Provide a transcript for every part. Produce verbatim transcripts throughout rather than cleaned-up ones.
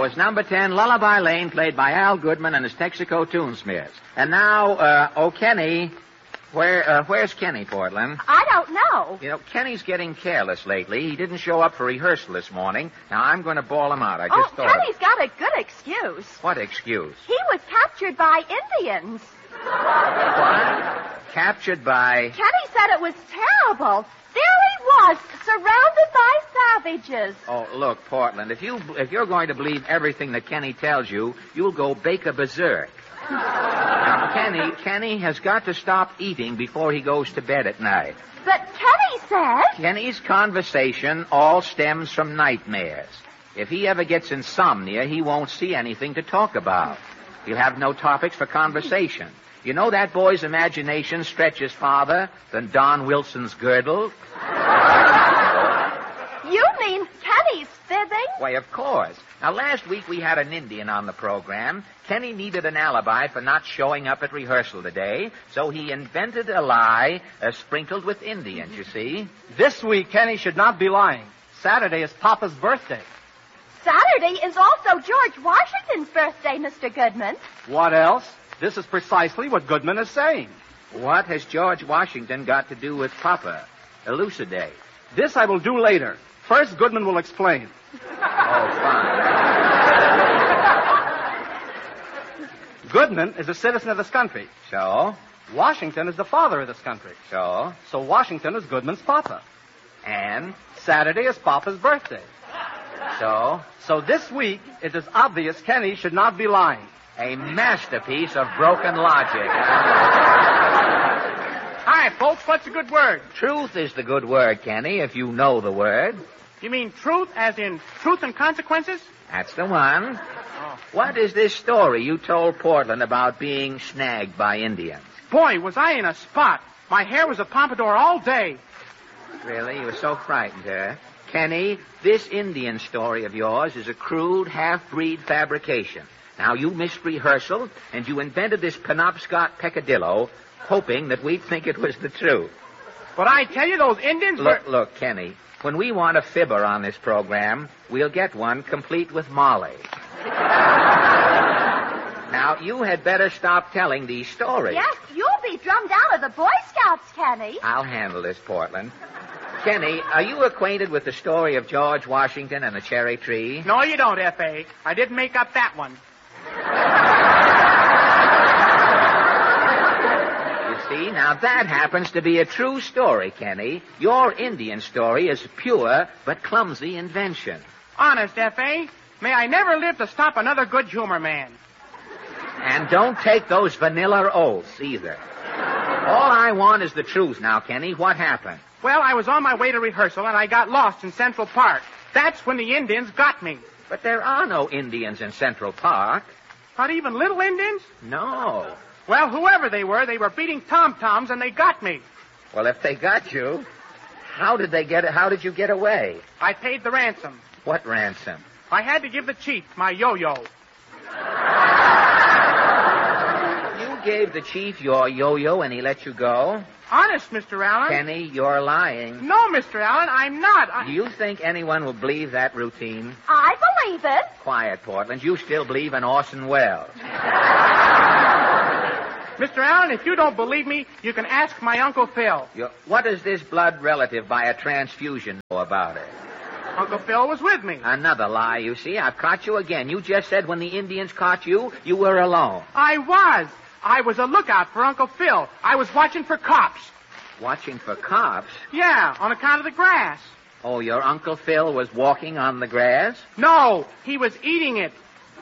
was number ten, Lullaby Lane, played by Al Goodman and his Texaco Tunesmiths. And now, uh, oh, Kenny, where, uh, where's Kenny, Portland? I don't know. You know, Kenny's getting careless lately. He didn't show up for rehearsal this morning. Now, I'm going to bawl him out. I just oh, thought... Kenny's got a good excuse. What excuse? He was captured by Indians. What? Captured by... Kenny said it was terrible. There he was, surrounded by savages. Oh, look, Portland, if, you, if you're going to believe everything that Kenny tells you, you'll go bake a berserk. Now, Kenny, Kenny has got to stop eating before he goes to bed at night. But Kenny said... Kenny's conversation all stems from nightmares. If he ever gets insomnia, he won't see anything to talk about. He'll have no topics for conversation. You know that boy's imagination stretches farther than Don Wilson's girdle? You mean Kenny's fibbing? Why, of course. Now, last week we had an Indian on the program. Kenny needed an alibi for not showing up at rehearsal today, so he invented a lie uh, sprinkled with Indians, you see. This week, Kenny should not be lying. Saturday is Papa's birthday. Saturday is also George Washington's birthday, Mister Goodman. What else? This is precisely what Goodman is saying. What has George Washington got to do with Papa? Elucidate. This I will do later. First, Goodman will explain. Oh, fine. Goodman is a citizen of this country. So? Washington is the father of this country. So? So Washington is Goodman's papa. And? Saturday is Papa's birthday. So? So this week, it is obvious Kenny should not be lying. A masterpiece of broken logic. Hi, folks. What's a good word? Truth is the good word, Kenny, if you know the word. You mean truth as in truth and consequences? That's the one. Oh. What is this story you told Portland about being snagged by Indians? Boy, was I in a spot. My hair was a pompadour all day. Really? You were so frightened, huh? Kenny, this Indian story of yours is a crude, half-breed fabrication. Now, you missed rehearsal, and you invented this Penobscot peccadillo, hoping that we'd think it was the truth. But I tell you, those Indians Look, were... look, Kenny, when we want a fibber on this program, we'll get one complete with Molly. Now, you had better stop telling these stories. Yes, you'll be drummed out of the Boy Scouts, Kenny. I'll handle this, Portland. Kenny, are you acquainted with the story of George Washington and the cherry tree? No, you don't, F A. I didn't make up that one. You see, now that happens to be a true story, Kenny. Your Indian story is pure but clumsy invention. Honest, F A. May I never live to stop another good humor man. And don't take those vanilla oaths either. All I want is the truth now, Kenny. What happened? Well, I was on my way to rehearsal, and I got lost in Central Park. That's when the Indians got me. But there are no Indians in Central Park. Not even little Indians? No. Well, whoever they were, they were beating tom-toms, and they got me. Well, if they got you, how did they get? How did you get away? I paid the ransom. What ransom? I had to give the chief my yo-yo. You gave the chief your yo-yo and he let you go? Honest, Mister Allen. Kenny, you're lying. No, Mister Allen, I'm not. I... Do you think anyone will believe that routine? I believe it. Quiet, Portland. You still believe in Orson Welles. Mister Allen, if you don't believe me, you can ask my Uncle Phil. You're... What does this blood relative by a transfusion know about it? Uncle Phil was with me. Another lie, you see. I've caught you again. You just said when the Indians caught you, you were alone. I was. I was a lookout for Uncle Phil. I was watching for cops. Watching for cops? Yeah, on account of the grass. Oh, your Uncle Phil was walking on the grass? No, he was eating it.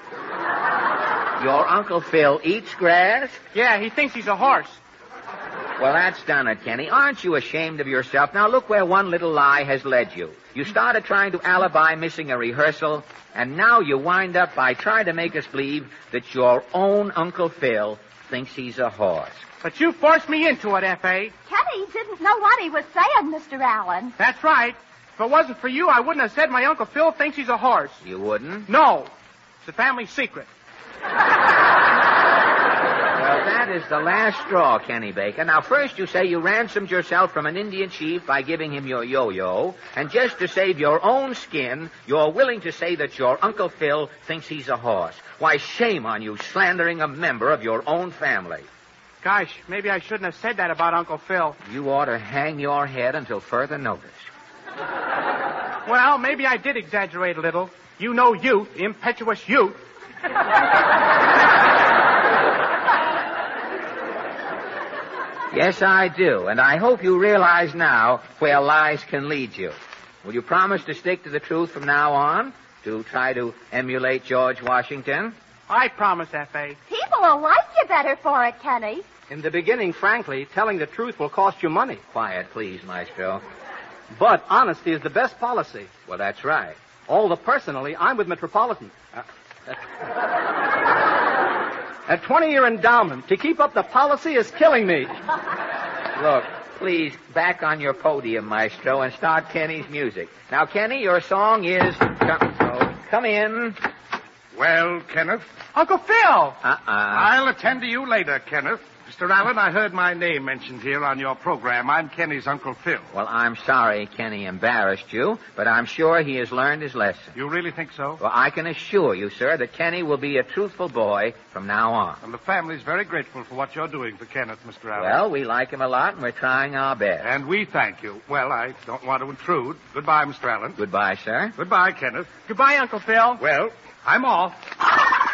Your Uncle Phil eats grass? Yeah, he thinks he's a horse. Well, that's done it, Kenny. Aren't you ashamed of yourself? Now, look where one little lie has led you. You started trying to alibi missing a rehearsal, and now you wind up by trying to make us believe that your own Uncle Phil thinks he's a horse. But you forced me into it, F A. Kenny didn't know what he was saying, Mister Allen. That's right. If it wasn't for you, I wouldn't have said my Uncle Phil thinks he's a horse. You wouldn't? No. It's a family secret. Well, that is the last straw, Kenny Baker. Now, first you say you ransomed yourself from an Indian chief by giving him your yo-yo, and just to save your own skin, you're willing to say that your Uncle Phil thinks he's a horse. Why, shame on you, slandering a member of your own family. Gosh, maybe I shouldn't have said that about Uncle Phil. You ought to hang your head until further notice. Well, maybe I did exaggerate a little. You know youth, impetuous youth. Yes, I do, and I hope you realize now where lies can lead you. Will you promise to stick to the truth from now on, to try to emulate George Washington? I promise, F A People will like you better for it, Kenny. In the beginning, frankly, telling the truth will cost you money. Quiet, please, Maestro. But honesty is the best policy. Well, that's right. Although personally, I'm with Metropolitan. Uh, a twenty-year endowment to keep up the policy is killing me. Look, please, back on your podium, Maestro, and start Kenny's music. Now, Kenny, your song is... Come, oh, come in. Well, Kenneth? Uncle Phil! Uh-uh. I'll attend to you later, Kenneth. Mister Allen, I heard my name mentioned here on your program. I'm Kenny's Uncle Phil. Well, I'm sorry Kenny embarrassed you, but I'm sure he has learned his lesson. You really think so? Well, I can assure you, sir, that Kenny will be a truthful boy from now on. And the family's very grateful for what you're doing for Kenneth, Mister Allen. Well, we like him a lot, and we're trying our best. And we thank you. Well, I don't want to intrude. Goodbye, Mister Allen. Goodbye, sir. Goodbye, Kenneth. Goodbye, Uncle Phil. Well, I'm off.